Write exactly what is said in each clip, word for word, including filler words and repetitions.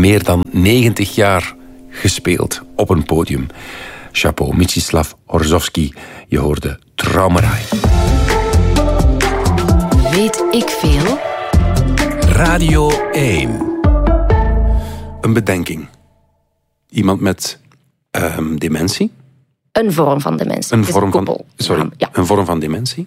meer dan negentig jaar gespeeld op een podium. Chapeau, Mieczysław Horszowski. Je hoorde Traumerei. Weet ik veel? Radio één. Een bedenking. Iemand met um, dementie. Een vorm van dementie. Een vorm een van, sorry, ja. een vorm van dementie.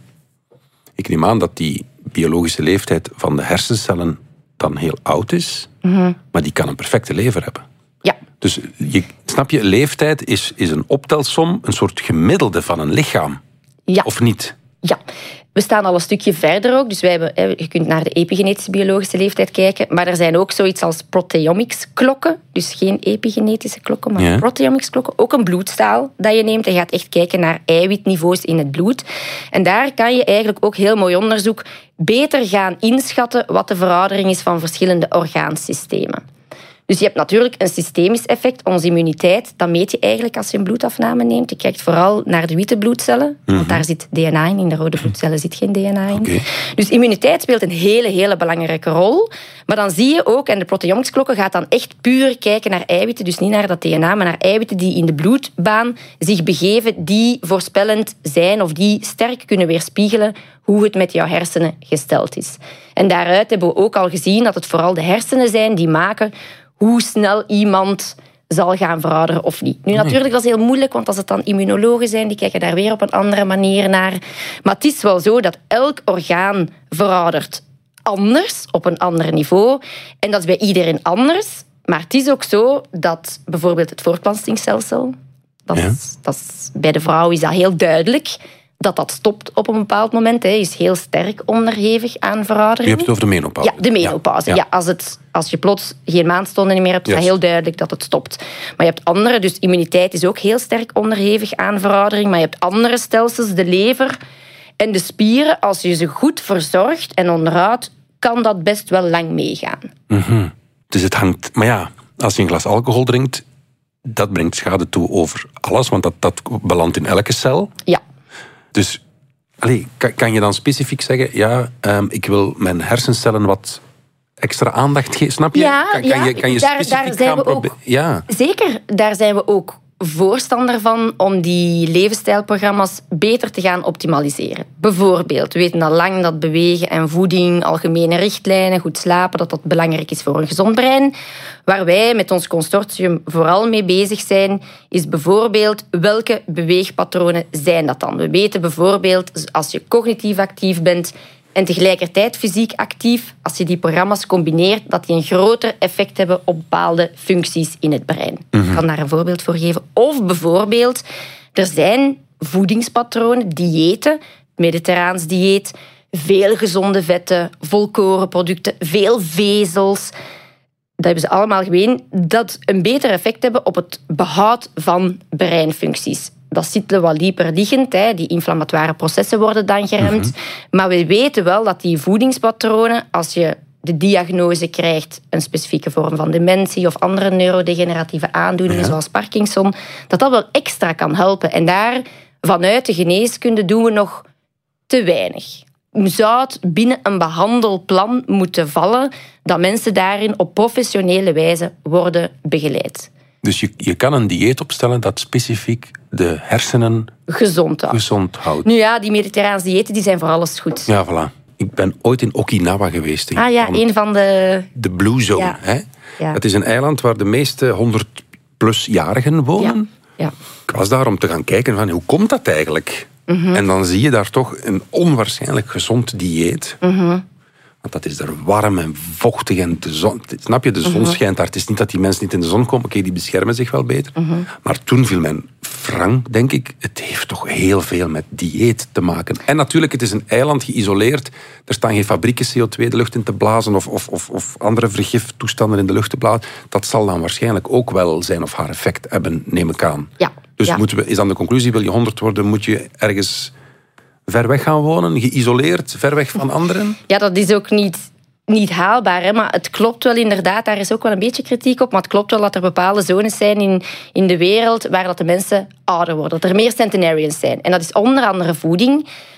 Ik neem aan dat die biologische leeftijd van de hersencellen dan heel oud is, mm-hmm. maar die kan een perfecte lever hebben. Ja. Dus je, snap je, leeftijd is, is een optelsom, een soort gemiddelde van een lichaam. Ja. Of niet? Ja. We staan al een stukje verder ook. Dus wij hebben, je kunt naar de epigenetische biologische leeftijd kijken. Maar er zijn ook zoiets als proteomics-klokken. Dus geen epigenetische klokken, maar ja. proteomics-klokken. Ook een bloedstaal dat je neemt. En je gaat echt kijken naar eiwitniveaus in het bloed. En daar kan je eigenlijk ook heel mooi onderzoek beter gaan inschatten wat de veroudering is van verschillende orgaansystemen. Dus je hebt natuurlijk een systemisch effect. Onze immuniteit, dat meet je eigenlijk als je een bloedafname neemt. Je kijkt vooral naar de witte bloedcellen, mm-hmm. want daar zit D N A in. In de rode bloedcellen zit geen D N A in. Okay. Dus immuniteit speelt een hele, hele belangrijke rol. Maar dan zie je ook, en de proteomics-klokken gaat dan echt puur kijken naar eiwitten, dus niet naar dat D N A, maar naar eiwitten die in de bloedbaan zich begeven, die voorspellend zijn of die sterk kunnen weerspiegelen hoe het met jouw hersenen gesteld is. En daaruit hebben we ook al gezien dat het vooral de hersenen zijn die maken hoe snel iemand zal gaan verouderen of niet. Nu, natuurlijk, dat is heel moeilijk, want als het dan immunologen zijn, die kijken daar weer op een andere manier naar. Maar het is wel zo dat elk orgaan veroudert anders, op een ander niveau. En dat is bij iedereen anders. Maar het is ook zo dat bijvoorbeeld het voortplantingsstelsel, dat is, ja. dat is, bij de vrouw is dat heel duidelijk, dat dat stopt op een bepaald moment. Hij is heel sterk onderhevig aan veroudering. Je hebt het over de menopauze. Ja, de menopauze. Ja. Ja, als, het, als je plots geen maandstonden meer hebt, is het heel duidelijk dat het stopt. Maar je hebt andere, dus immuniteit is ook heel sterk onderhevig aan veroudering. Maar je hebt andere stelsels, de lever en de spieren. Als je ze goed verzorgt en onderhoudt, kan dat best wel lang meegaan. Mm-hmm. Dus het hangt... Maar ja, als je een glas alcohol drinkt, dat brengt schade toe over alles, want dat, dat belandt in elke cel. Ja. Dus allez, kan, kan je dan specifiek zeggen, ja, um, ik wil mijn hersencellen wat extra aandacht geven, snap je? Ja, kan, kan ja, je, kan je daar, specifiek daar zijn gaan we probe- ook, ja. Zeker, daar zijn we ook voorstander van om die levensstijlprogramma's beter te gaan optimaliseren. Bijvoorbeeld, we weten al lang dat bewegen en voeding, algemene richtlijnen, goed slapen, dat dat belangrijk is voor een gezond brein. Waar wij met ons consortium vooral mee bezig zijn, is bijvoorbeeld welke beweegpatronen zijn dat dan? We weten bijvoorbeeld, als je cognitief actief bent en tegelijkertijd fysiek actief, als je die programma's combineert, dat die een groter effect hebben op bepaalde functies in het brein. Mm-hmm. Ik kan daar een voorbeeld voor geven. Of bijvoorbeeld, er zijn voedingspatronen, diëten, mediterraans dieet, veel gezonde vetten, volkorenproducten, veel vezels. Dat hebben ze allemaal geweten, dat een beter effect hebben op het behoud van breinfuncties. Dat zit wat dieper liggend. Hè. Die inflammatoire processen worden dan geremd. Mm-hmm. Maar we weten wel dat die voedingspatronen, als je de diagnose krijgt, een specifieke vorm van dementie of andere neurodegeneratieve aandoeningen, ja. zoals Parkinson, dat dat wel extra kan helpen. En daar, vanuit de geneeskunde, doen we nog te weinig. Zou het binnen een behandelplan moeten vallen dat mensen daarin op professionele wijze worden begeleid. Dus je, je kan een dieet opstellen dat specifiek de hersenen gezond houdt. Gezond houdt. Nu ja, die mediterraanse diëten die zijn voor alles goed. Ja, voilà. Ik ben ooit in Okinawa geweest. Hè. Ah ja, een van de... De Blue Zone. Ja. Hè? Ja. Het is een eiland waar de meeste honderd-plus-jarigen wonen. Ja. Ja. Ik was daar om te gaan kijken van hoe komt dat eigenlijk? Mm-hmm. En dan zie je daar toch een onwaarschijnlijk gezond dieet. Mm-hmm. Want dat is er warm en vochtig en de zon... Snap je, de zon mm-hmm. schijnt daar. Het is niet dat die mensen niet in de zon komen. Oké, die beschermen zich wel beter. Mm-hmm. Maar toen viel mijn wrang, denk ik, het heeft toch heel veel met dieet te maken. En natuurlijk, het is een eiland geïsoleerd. Er staan geen fabrieken C O twee de lucht in te blazen of, of, of, of andere vergiftoestanden in de lucht te blazen. Dat zal dan waarschijnlijk ook wel zijn of haar effect hebben, neem ik aan. Ja. Dus ja. moeten we, is dan de conclusie, wil je honderd worden, moet je ergens ver weg gaan wonen, geïsoleerd, ver weg van anderen? Ja, dat is ook niet, niet haalbaar. Hè? Maar het klopt wel inderdaad, daar is ook wel een beetje kritiek op, maar het klopt wel dat er bepaalde zones zijn in, in de wereld waar dat de mensen ouder worden. Dat er meer centenarians zijn. En dat is onder andere voeding.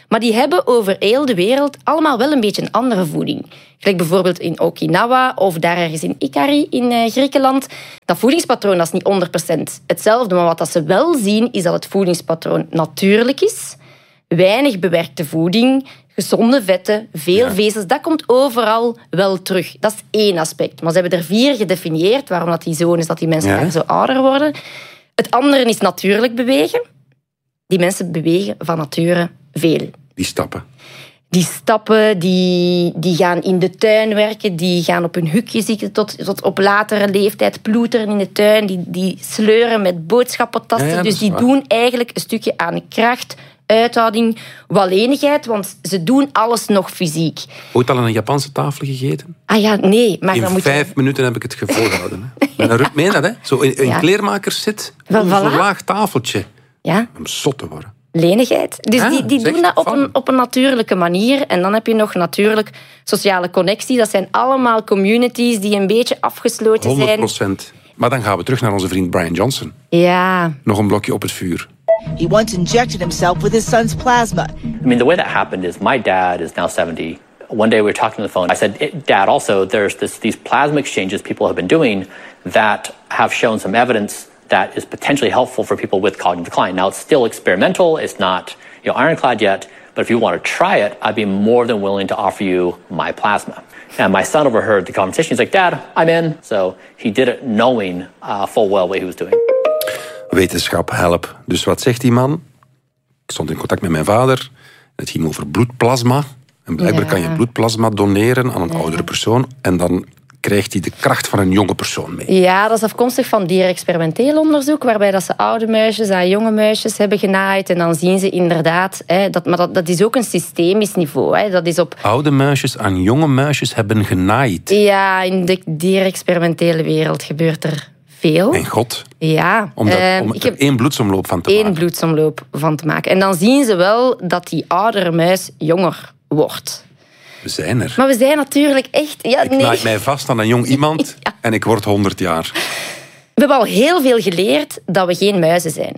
Maar die hebben over heel de wereld allemaal wel een beetje een andere voeding. Gelijk bijvoorbeeld in Okinawa of daar ergens in Ikari in uh, Griekenland. Dat voedingspatroon dat is niet honderd procent hetzelfde. Maar wat dat ze wel zien, is dat het voedingspatroon natuurlijk is. Weinig bewerkte voeding, gezonde vetten, veel ja. vezels. Dat komt overal wel terug. Dat is één aspect. Maar ze hebben er vier gedefinieerd waarom dat die zo is dat die mensen ja. daar zo ouder worden. Het andere is natuurlijk bewegen. Die mensen bewegen van nature veel. Die stappen. Die stappen, die, die gaan in de tuin werken, die gaan op hun hukje zitten tot, tot op latere leeftijd ploeteren in de tuin, die, die sleuren met boodschappentassen. Ja, ja, dus die waar. doen eigenlijk een stukje aan kracht, uithouding, wallenigheid, want ze doen alles nog fysiek. Ooit al aan een Japanse tafel gegeten? Ah ja, nee. Maar in dan moet vijf je... minuten heb ik het volgehouden. Met een meen dat, hè? Zo in een ja. kleermakers zit, Wel, een voilà. laag tafeltje. Ja. Om zot te worden. Lenigheid. Dus ja, die, die zeg, doen dat op van. een, op een natuurlijke manier. En dan heb je nog natuurlijk sociale connectie. Dat zijn allemaal communities die een beetje afgesloten zijn. honderd procent. Maar dan gaan we terug naar onze vriend Brian Johnson. Ja. Nog een blokje op het vuur. He once injected himself with his son's plasma. I mean, the way that happened is my dad is now seventy. One day we were talking on the phone. I said, Dad, also, there's this, these plasma exchanges people have been doing that have shown some evidence that is potentially helpful for people with cognitive decline. Now, it's still experimental. It's not, you know, ironclad yet. But if you want to try it, I'd be more than willing to offer you my plasma. And my son overheard the conversation. He's like, Dad, I'm in. So he did it knowing uh, full well what he was doing. Wetenschap, help. Dus wat zegt die man? Ik stond in contact met mijn vader. Het ging over bloedplasma. En blijkbaar ja. kan je bloedplasma doneren aan een ja. oudere persoon. En dan krijgt hij de kracht van een jonge persoon mee. Ja, dat is afkomstig van dierexperimenteel onderzoek, waarbij dat ze oude muisjes aan jonge muisjes hebben genaaid. En dan zien ze inderdaad... Hè, dat, maar dat, dat is ook een systemisch niveau. Hè, dat is op... Oude muisjes aan jonge muisjes hebben genaaid. Ja, in de dierexperimentele wereld gebeurt er veel. Mijn god. Ja. Om, dat, uh, om ik er heb één bloedsomloop van te één maken. Één bloedsomloop van te maken. En dan zien ze wel dat die oudere muis jonger wordt. We zijn er. Maar we zijn natuurlijk echt... Ja, ik nee. naai mij vast aan een jong iemand ja. en ik word honderd jaar. We hebben al heel veel geleerd dat we geen muizen zijn.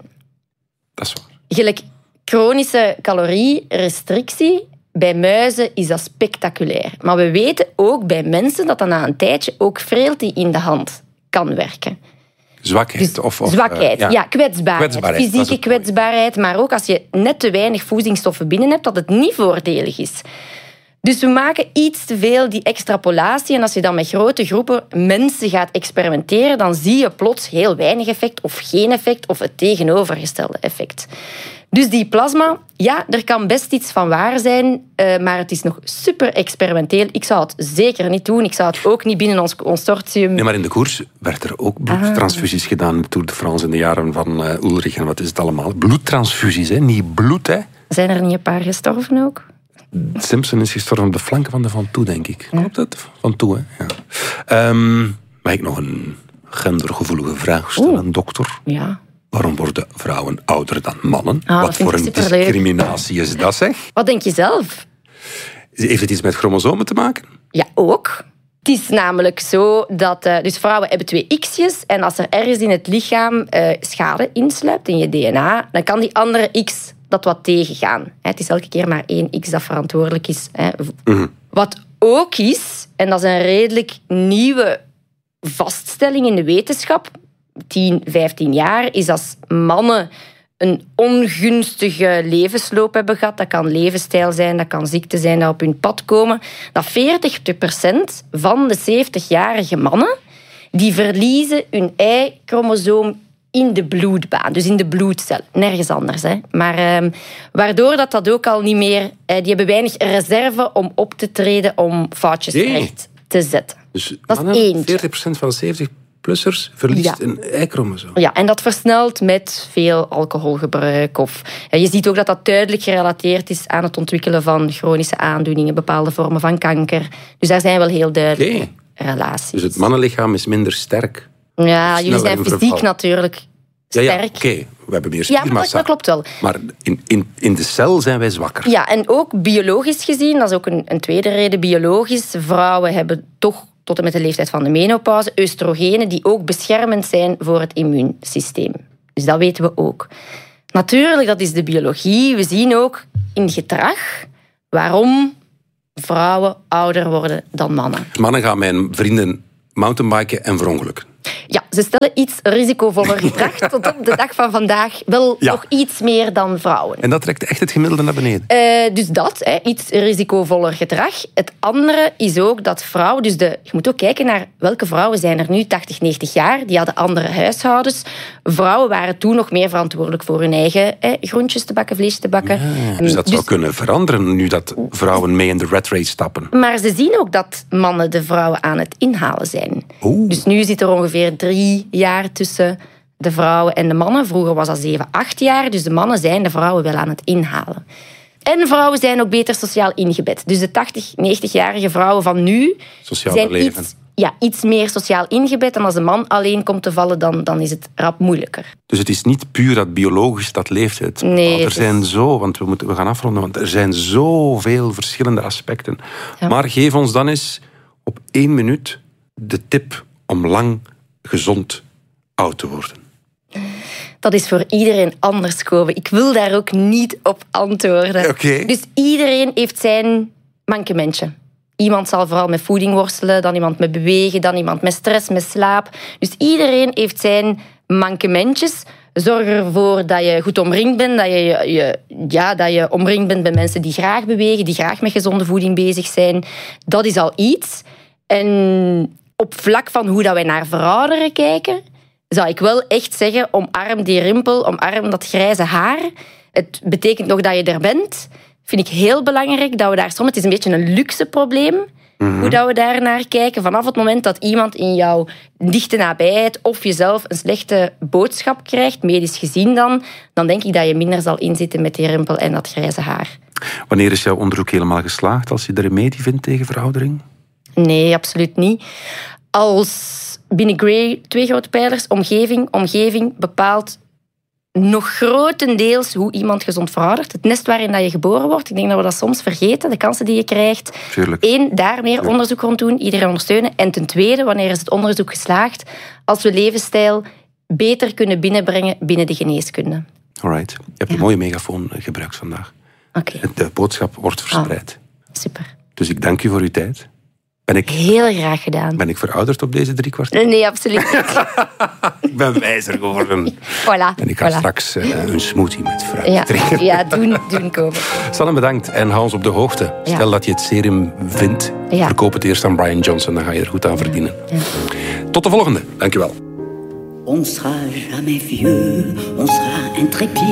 Dat is waar. Gelijk chronische calorierestrictie, bij muizen is dat spectaculair. Maar we weten ook bij mensen dat dat na een tijdje ook frailty in de hand kan werken. Zwakheid. Dus of, of, zwakheid, uh, ja, ja, kwetsbaarheid. kwetsbaarheid. Fysieke kwetsbaarheid, maar ook als je net te weinig voedingsstoffen binnen hebt, dat het niet voordelig is. Dus we maken iets te veel die extrapolatie. En als je dan met grote groepen mensen gaat experimenteren, dan zie je plots heel weinig effect of geen effect of het tegenovergestelde effect. Dus die plasma, ja, er kan best iets van waar zijn, uh, maar het is nog super experimenteel. Ik zou het zeker niet doen. Ik zou het ook niet binnen ons consortium... Nee, maar in de koers werd er ook bloedtransfusies ah. gedaan in de Tour de France in de jaren van uh, Ulrich en wat is het allemaal. Bloedtransfusies, hè? Niet bloed, hè? Zijn er niet een paar gestorven ook? Simpson is gestorven op de flanken van de Van Toe, denk ik. Klopt dat? Van Toe, hè? Ja. Um, mag ik nog een gendergevoelige vraag stellen, Oeh. dokter? Ja. Waarom worden vrouwen ouder dan mannen? Ah, Wat voor een superleuk. discriminatie is dat, zeg? Wat denk je zelf? Heeft het iets met chromosomen te maken? Ja, ook. Het is namelijk zo dat... Uh, dus vrouwen hebben twee x'jes. En als er ergens in het lichaam uh, schade insluipt, in je D N A, dan kan die andere x dat wat tegengaan. Het is elke keer maar één x dat verantwoordelijk is. Mm-hmm. Wat ook is, en dat is een redelijk nieuwe vaststelling in de wetenschap, tien, vijftien jaar, is als mannen een ongunstige levensloop hebben gehad. Dat kan levensstijl zijn, dat kan ziekte zijn dat op hun pad komen. Dat veertig procent van de zeventigjarige mannen die verliezen hun Y-chromosoom in de bloedbaan, dus in de bloedcel. Nergens anders. Hè. Maar eh, waardoor dat, dat ook al niet meer... Eh, die hebben weinig reserve om op te treden om foutjes nee. recht te zetten. Dus dat is één. veertig procent van de zeventig-plussers verliest ja. een Y-chromosoom. Ja, en dat versnelt met veel alcoholgebruik. Of, je ziet ook dat dat duidelijk gerelateerd is aan het ontwikkelen van chronische aandoeningen, bepaalde vormen van kanker. Dus daar zijn wel heel duidelijke okay. relaties. Dus het mannenlichaam is minder sterk. Ja, jullie zijn fysiek verval. natuurlijk sterk. Ja, ja oké. Okay. We hebben meer spiermassa. Ja, maar dat klopt wel. Maar in, in, in de cel zijn wij zwakker. Ja, en ook biologisch gezien, dat is ook een, een tweede reden, biologisch. Vrouwen hebben toch tot en met de leeftijd van de menopauze oestrogenen die ook beschermend zijn voor het immuunsysteem. Dus dat weten we ook. Natuurlijk, dat is de biologie. We zien ook in gedrag waarom vrouwen ouder worden dan mannen. Mannen gaan mijn vrienden mountainbiken en verongelukken. Ja, ze stellen iets risicovoller gedrag tot op de dag van vandaag wel Ja. nog iets meer dan vrouwen. En dat trekt echt het gemiddelde naar beneden. Uh, dus dat, hè, iets risicovoller gedrag. Het andere is ook dat vrouwen... Dus de, je moet ook kijken naar welke vrouwen zijn er nu, tachtig, negentig jaar. Die hadden andere huishoudens. Vrouwen waren toen nog meer verantwoordelijk voor hun eigen hè, groentjes te bakken, vlees te bakken. Ja, dus dat zou dus, kunnen veranderen nu dat vrouwen mee in de rat race stappen. Maar ze zien ook dat mannen de vrouwen aan het inhalen zijn. Oeh. Dus nu zit er ongeveer drie jaar tussen de vrouwen en de mannen. Vroeger was dat zeven, acht jaar. Dus de mannen zijn de vrouwen wel aan het inhalen. En vrouwen zijn ook beter sociaal ingebed. Dus de tachtig, negentigjarige vrouwen van nu Sociale zijn leven. Iets, ja, iets meer sociaal ingebed. En als een man alleen komt te vallen, dan, dan is het rap moeilijker. Dus het is niet puur dat biologisch dat leeftijd. Nee, er zijn is... zo, want we, moeten, we gaan afronden, want er zijn zoveel verschillende aspecten. Ja. Maar geef ons dan eens op één minuut de tip om lang gezond oud te worden. Dat is voor iedereen anders, Kobe. Ik wil daar ook niet op antwoorden. Okay. Dus iedereen heeft zijn mankementje. Iemand zal vooral met voeding worstelen, dan iemand met bewegen, dan iemand met stress, met slaap. Dus iedereen heeft zijn mankementjes. Zorg ervoor dat je goed omringd bent, dat je, je, ja, dat je omringd bent met mensen die graag bewegen, die graag met gezonde voeding bezig zijn. Dat is al iets. En op vlak van hoe dat wij naar verouderen kijken, zou ik wel echt zeggen, omarm die rimpel, omarm dat grijze haar. Het betekent nog dat je er bent. Vind ik heel belangrijk dat we daar soms... Het is een beetje een luxe probleem, mm-hmm. hoe dat we daar naar kijken. Vanaf het moment dat iemand in jouw dichte nabijheid of jezelf een slechte boodschap krijgt, medisch gezien dan, dan denk ik dat je minder zal inzitten met die rimpel en dat grijze haar. Wanneer is jouw onderzoek helemaal geslaagd als je de remedie vindt tegen veroudering? Nee, absoluut niet. Als binnen Gray twee grote pijlers, omgeving, omgeving bepaalt nog grotendeels hoe iemand gezond veroudert. Het nest waarin dat je geboren wordt, ik denk dat we dat soms vergeten, de kansen die je krijgt. Tuurlijk. Eén, daar meer Tuurlijk. onderzoek rond doen, iedereen ondersteunen. En ten tweede, wanneer is het onderzoek geslaagd, als we levensstijl beter kunnen binnenbrengen binnen de geneeskunde. Alright. Je hebt ja. een mooie megafoon gebruikt vandaag. Okay. De boodschap wordt verspreid. Oh, super. Dus ik dank u voor uw tijd. Ben ik, Heel graag gedaan. Ben ik verouderd op deze drie kwart? Nee, absoluut niet. Ik ben wijzer geworden. Voilà. En ik ga voilà. straks uh, een smoothie met fruit ja, drinken. Ja, doen, doen komen. Sanne, bedankt. En hou ons op de hoogte. Stel ja. dat je het serum vindt. Ja. Verkoop het eerst aan Brian Johnson. Dan ga je er goed aan verdienen. Ja. Tot de volgende. Dank je wel. On sera jamais vieux. On sera intrépide.